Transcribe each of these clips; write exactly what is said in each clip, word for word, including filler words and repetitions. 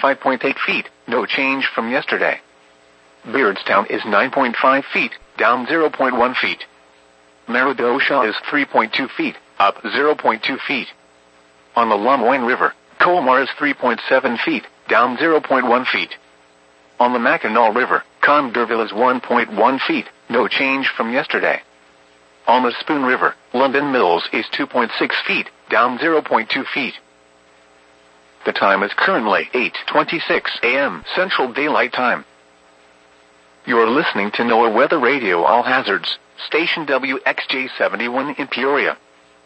five point eight feet, no change from yesterday. Beardstown is nine point five feet, down zero point one feet. Meridosha is three point two feet, up zero point two feet. On the Lamoine River, Colmar is three point seven feet, down zero point one feet. On the Mackinac River, Conderville is one point one feet, no change from yesterday. On the Spoon River, London Mills is two point six feet, down zero point two feet. The time is currently eight twenty-six a m Central Daylight Time. You're listening to NOAA Weather Radio All Hazards, station W X J seventy-one in Peoria.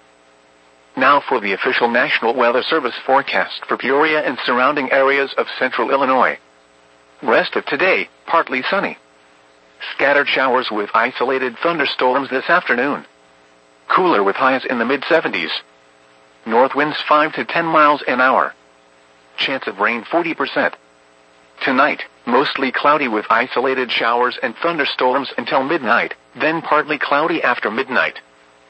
Now for the official National Weather Service forecast for Peoria and surrounding areas of central Illinois. Rest of today, partly sunny. Scattered showers with isolated thunderstorms this afternoon. Cooler with highs in the mid seventies. North winds five to ten miles an hour. Chance of rain forty percent. Tonight, mostly cloudy with isolated showers and thunderstorms until midnight, then partly cloudy after midnight.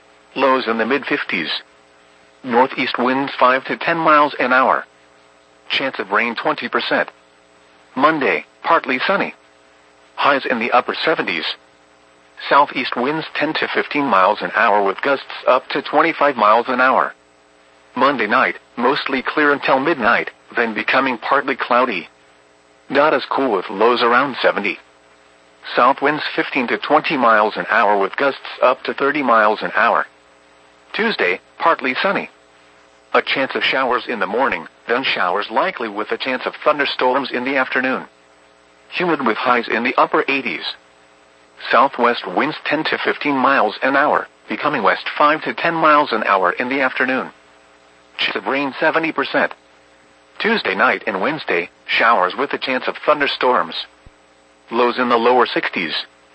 Lows in the mid fifties. Northeast winds five to ten miles an hour. Chance of rain twenty percent. Monday, partly sunny. Highs in the upper seventies. Southeast winds ten to fifteen miles an hour with gusts up to twenty-five miles an hour. Monday night, mostly clear until midnight, then becoming partly cloudy. Not as cool with lows around seventy. South winds fifteen to twenty miles an hour with gusts up to thirty miles an hour. Tuesday, partly sunny. A chance of showers in the morning, then showers likely with a chance of thunderstorms in the afternoon. Humid with highs in the upper eighties. Southwest winds ten to fifteen miles an hour, becoming west five to ten miles an hour in the afternoon. Chance of rain seventy percent. Tuesday night and Wednesday, showers with a chance of thunderstorms. Lows in the lower sixties.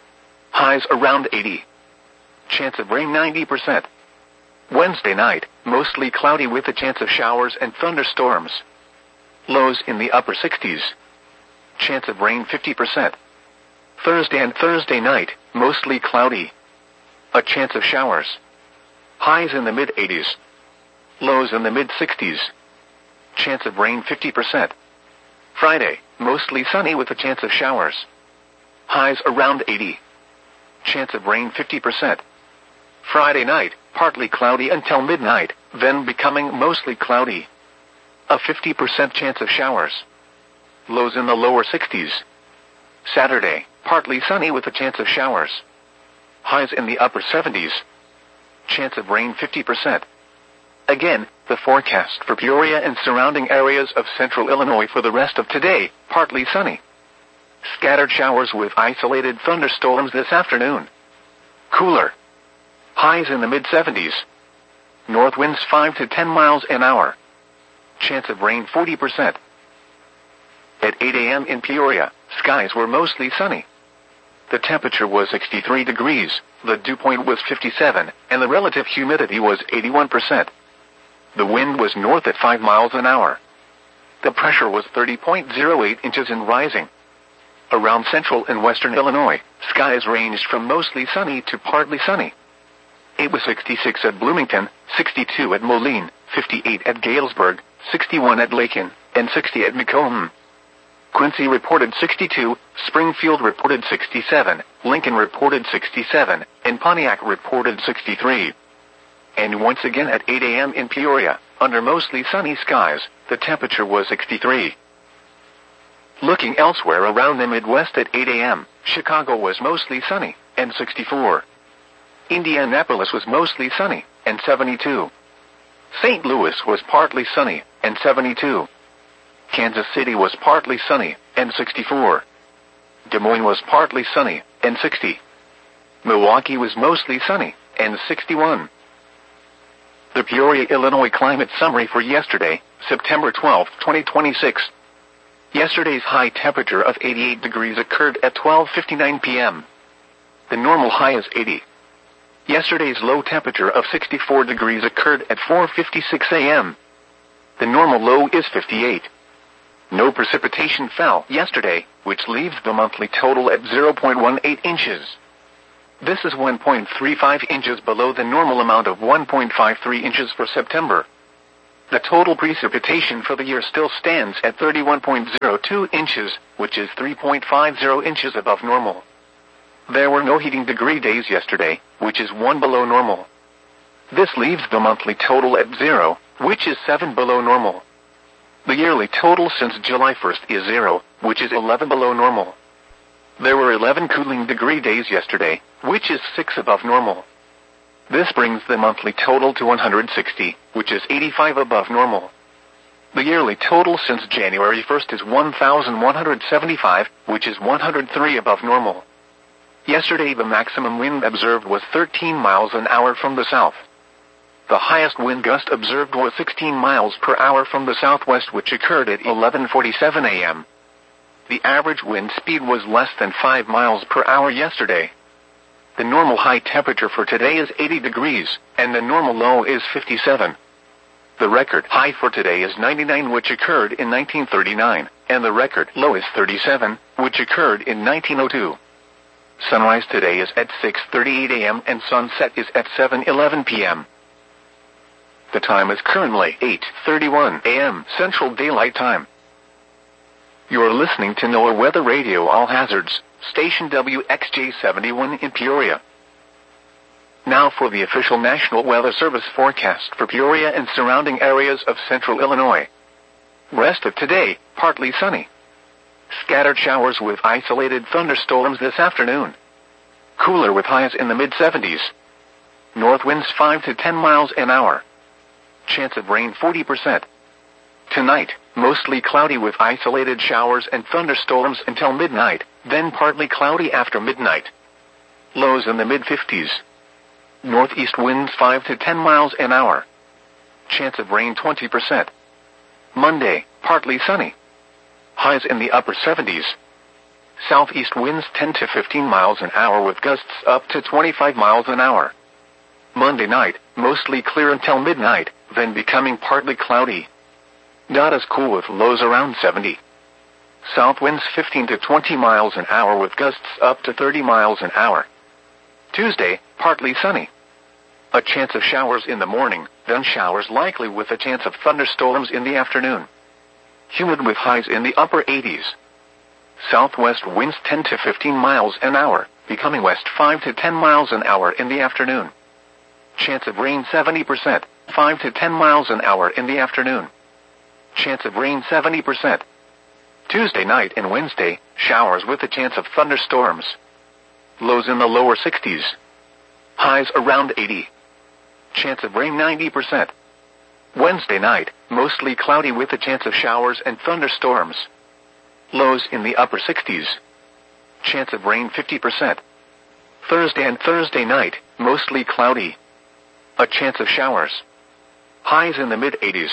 Highs around eighty. Chance of rain ninety percent. Wednesday night, mostly cloudy with a chance of showers and thunderstorms. Lows in the upper sixties. Chance of rain fifty percent. Thursday and Thursday night, mostly cloudy. A chance of showers. Highs in the mid eighties. Lows in the mid sixties. Chance of rain fifty percent. Friday, mostly sunny with a chance of showers. Highs around eighty. Chance of rain fifty percent. Friday night, partly cloudy until midnight, then becoming mostly cloudy. A fifty percent chance of showers. Lows in the lower sixties. Saturday, partly sunny with a chance of showers. Highs in the upper seventies. Chance of rain fifty percent. Again, the forecast for Peoria and surrounding areas of central Illinois for the rest of today, partly sunny. Scattered showers with isolated thunderstorms this afternoon. Cooler. Highs in the mid seventies. North winds five to ten miles an hour. Chance of rain forty percent. At eight a m in Peoria, skies were mostly sunny. The temperature was sixty-three degrees, the dew point was fifty-seven, and the relative humidity was eighty-one percent. The wind was north at five miles an hour. The pressure was thirty point zero eight inches and rising. Around central and western Illinois, skies ranged from mostly sunny to partly sunny. It was sixty-six at Bloomington, sixty-two at Moline, fifty-eight at Galesburg, sixty-one at Lakin, and sixty at Macomb. Quincy reported sixty-two, Springfield reported sixty-seven, Lincoln reported sixty-seven, and Pontiac reported sixty-three. And once again at eight a m in Peoria, under mostly sunny skies, the temperature was sixty-three. Looking elsewhere around the Midwest at eight a m, Chicago was mostly sunny, and sixty-four. Indianapolis was mostly sunny, and seventy-two. Saint Louis was partly sunny, and seventy-two. Kansas City was partly sunny, and sixty-four. Des Moines was partly sunny, and sixty. Milwaukee was mostly sunny, and sixty-one. The Peoria, Illinois climate summary for yesterday, September twelfth, twenty twenty-six. Yesterday's high temperature of eighty-eight degrees occurred at twelve fifty-nine p m The normal high is eighty. Yesterday's low temperature of sixty-four degrees occurred at four fifty-six a m The normal low is fifty-eight. No precipitation fell yesterday, which leaves the monthly total at zero point one eight inches. This is one point three five inches below the normal amount of one point five three inches for September. The total precipitation for the year still stands at thirty-one point zero two inches, which is three point five zero inches above normal. There were no heating degree days yesterday, which is one below normal. This leaves the monthly total at zero, which is seven below normal. The yearly total since July first is zero, which is eleven below normal. There were eleven cooling degree days yesterday, which is six above normal. This brings the monthly total to one hundred sixty, which is eighty-five above normal. The yearly total since January first is one thousand one hundred seventy-five, which is one hundred three above normal. Yesterday the maximum wind observed was thirteen miles an hour from the south. The highest wind gust observed was sixteen miles per hour from the southwest, which occurred at eleven forty-seven a m The average wind speed was less than five miles per hour yesterday. The normal high temperature for today is eighty degrees, and the normal low is fifty-seven. The record high for today is ninety-nine, which occurred in nineteen thirty-nine, and the record low is thirty-seven, which occurred in nineteen oh two. Sunrise today is at six thirty-eight a m and sunset is at seven eleven p m The time is currently eight thirty-one a m Central Daylight Time. You're listening to NOAA Weather Radio All Hazards, station W X J seventy-one in Peoria. Now for the official National Weather Service forecast for Peoria and surrounding areas of central Illinois. Rest of today, partly sunny. Scattered showers with isolated thunderstorms this afternoon. Cooler with highs in the mid seventies. North winds five to ten miles an hour. Chance of rain forty percent. Tonight, mostly cloudy with isolated showers and thunderstorms until midnight, then partly cloudy after midnight. Lows in the mid fifties. Northeast winds five to ten miles an hour. Chance of rain twenty percent. Monday, partly sunny. Highs in the upper seventies. Southeast winds ten to fifteen miles an hour with gusts up to twenty-five miles an hour. Monday night, mostly clear until midnight, then becoming partly cloudy. Not as cool with lows around seventy. South winds fifteen to twenty miles an hour with gusts up to thirty miles an hour. Tuesday, partly sunny. A chance of showers in the morning, then showers likely with a chance of thunderstorms in the afternoon. Humid with highs in the upper eighties. Southwest winds ten to fifteen miles an hour, becoming west five to ten miles an hour in the afternoon. Chance of rain seventy percent, five to ten miles an hour in the afternoon. Chance of rain seventy percent. Tuesday night and Wednesday, showers with a chance of thunderstorms. Lows in the lower sixties. Highs around eighty. Chance of rain ninety percent. Wednesday night, mostly cloudy with a chance of showers and thunderstorms. Lows in the upper sixties. Chance of rain fifty percent. Thursday and Thursday night, mostly cloudy. A chance of showers. Highs in the mid eighties.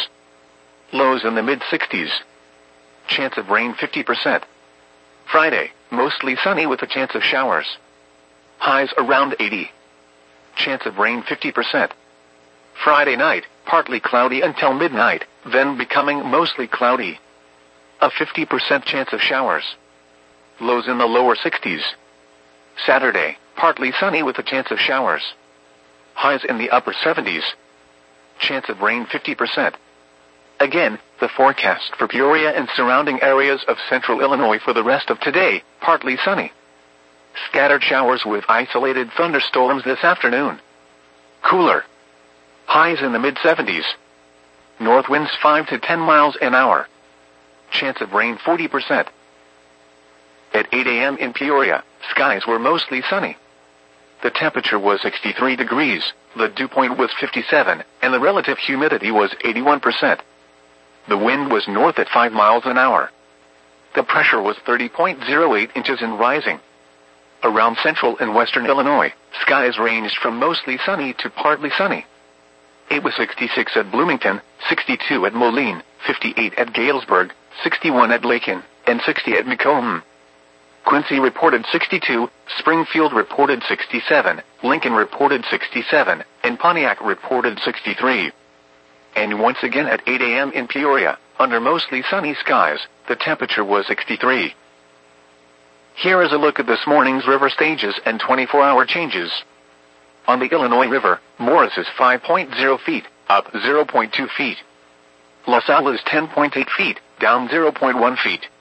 Lows in the mid sixties. Chance of rain fifty percent. Friday, mostly sunny with a chance of showers. Highs around eighty. Chance of rain fifty percent. Friday night, partly cloudy until midnight, then becoming mostly cloudy. A fifty percent chance of showers. Lows in the lower sixties. Saturday, partly sunny with a chance of showers. Highs in the upper seventies. Chance of rain fifty percent. Again, the forecast for Peoria and surrounding areas of central Illinois for the rest of today, partly sunny. Scattered showers with isolated thunderstorms this afternoon. Cooler. Highs in the mid seventies. North winds five to ten miles an hour. Chance of rain forty percent. At eight a m in Peoria, skies were mostly sunny. The temperature was sixty-three degrees, the dew point was fifty-seven, and the relative humidity was eighty-one percent. The wind was north at five miles an hour. The pressure was thirty point zero eight inches and rising. Around central and western Illinois, skies ranged from mostly sunny to partly sunny. It was sixty-six at Bloomington, sixty-two at Moline, fifty-eight at Galesburg, sixty-one at Lakin, and sixty at Macomb. Quincy reported sixty-two, Springfield reported sixty-seven, Lincoln reported sixty-seven, and Pontiac reported sixty-three. And once again at eight a m in Peoria, under mostly sunny skies, the temperature was sixty-three. Here is a look at this morning's river stages and twenty-four hour changes. On the Illinois River, Morris is five point zero feet, up zero point two feet. La Salle is ten point eight feet, down zero point one feet.